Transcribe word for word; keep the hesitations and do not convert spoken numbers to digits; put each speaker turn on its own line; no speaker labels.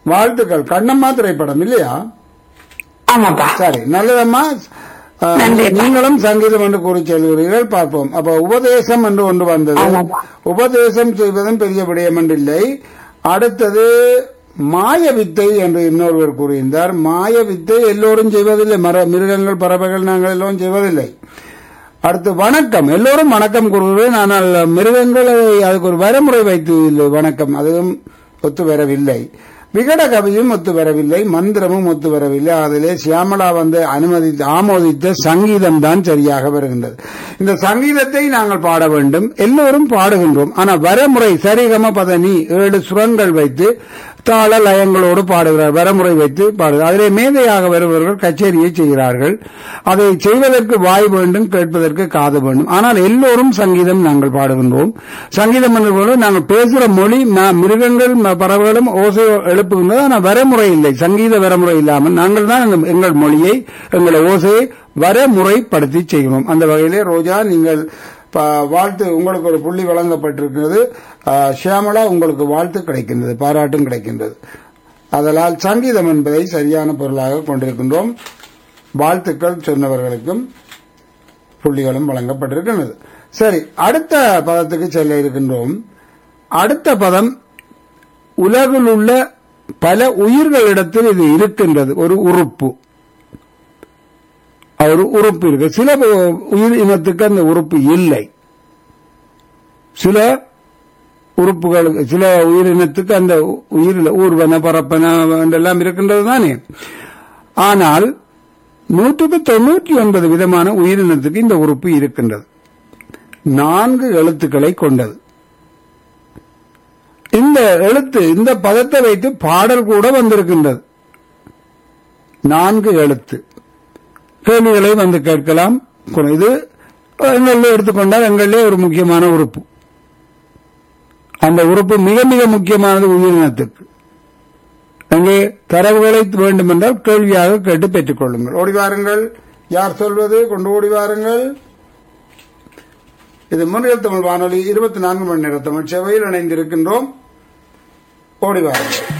வாழ்த்துக்கள். கண்ணம்மா திரைப்படம் இல்லையா?
ஆமாப்பா.
சரி, நல்லதம்மா. அஹ்,
நன்றிப்பா.
நீங்களும் சங்கீதம் என்று கூறி செல்கிறீர்கள். பார்ப்போம். அப்ப உபதேசம் என்று ஒன்று வந்தது.
ஆமாப்பா.
உபதேசம் செய்வதும் பெரிய விடயம் என்றில்லை. அடுத்தது மாய வித்தை என்று இன்னொருவர் கூறியிருந்தார். மாய வித்தை எல்லோரும் செய்வதில்லை. மர மிருகங்கள் பறவைகள் நாங்கள் எல்லோரும் செய்வதில்லை. அடுத்து வணக்கம், எல்லோரும் வணக்கம் கூறுகிறேன். ஆனால் மிருகங்கள் அதுக்கு ஒரு வரைமுறை வைத்து இல்லை. வணக்கம் அதுவும் ஒத்து வரவில்லை. விகட கவியும் ஒத்து வரவில்லை. மந்திரமும் ஒத்து வரவில்லை. அதிலே சியாமலா வந்து அனுமதி ஆமோதித்த சங்கீதம் தான் சரியாக வருகின்றது. இந்த சங்கீதத்தை நாங்கள் பாட வேண்டும். எல்லோரும் பாடுகின்றோம். ஆனால் வரைமுறை சரிகம பதனி ஏழு சுரங்கள் வைத்து தாள லயங்களோடு பாடுகிறார். வரைமுறை வைத்து பாடுகிறார். அதிலே மேதையாக வருபவர்கள் கச்சேரியை செய்கிறார்கள். அதை செய்வதற்கு வாய் வேண்டும், கேட்பதற்கு காது வேண்டும். ஆனால் எல்லோரும் சங்கீதம் நாங்கள் பாடுகின்றோம். சங்கீதம் என்று நாங்கள் பேசுகிற மொழி மிருகங்கள் பறவைகளும் ஓசை எழுப்புகின்றது. ஆனால் வரைமுறை இல்லை. சங்கீத வரைமுறை இல்லாமல் நாங்கள் தான் எங்கள் மொழியை எங்கள் ஓசையை வரைமுறைப்படுத்தி செய்கிறோம். அந்த வகையிலே ரோஜா நீங்கள் வாழ்த்து, உங்களுக்கு ஒரு புள்ளி வழங்கப்பட்டிருக்கிறது. ஷியாமலா உங்களுக்கு வாழ்த்து கிடைக்கின்றது, பாராட்டும் கிடைக்கின்றது. அதனால் சங்கீதம் என்பதை சரியான பொருளாக கொண்டிருக்கின்றோம். வாழ்த்துக்கள் சொன்னவர்களுக்கும் புள்ளிகளும் வழங்கப்பட்டிருக்கின்றது. சரி, அடுத்த பதத்துக்கு செல்ல இருக்கின்றோம். அடுத்த பதம் உலகில் உள்ள பல உயிர்களிடத்தில் இது இருக்கின்றது. ஒரு உறுப்பு, ஒரு உறுப்பு இருக்கு. சில உயிர் இனத்துக்கு அந்த உறுப்பு இல்லை. சில உறுப்புகளுக்கு, சில உயிரினத்துக்கு அந்த உயிரில் ஊர்வன பரப்பன எல்லாம் இருக்கின்றது தானே. ஆனால் நூற்றுக்கு தொண்ணூற்றி ஒன்பது விதமான உயிரினத்துக்கு இந்த உறுப்பு இருக்கின்றது. நான்கு எழுத்துக்களை கொண்டது. இந்த எழுத்து, இந்த பதத்தை வைத்து பாடல் கூட வந்திருக்கின்றது. நான்கு எழுத்து. கேள்விகளை வந்து கேட்கலாம். இது எங்களில் எடுத்துக்கொண்டால் எங்களிலே ஒரு முக்கியமான உறுப்பு. அந்த உறுப்பு மிக மிக முக்கியமானது உயிரினத்துக்கு. அங்கே தரவுகளை வேண்டும் என்றால் கேள்வியாக கேட்டு பெற்றுக் கொள்ளுங்கள். ஓடி வாருங்கள். யார் சொல்வது? கொண்டு ஓடி வாருங்கள். இது முன்னில் தமிழ் வானொலி இருபத்தி நான்கு மணி நேர தமிழ் சேவையில் இணைந்திருக்கின்றோம். ஓடி வாருங்கள்.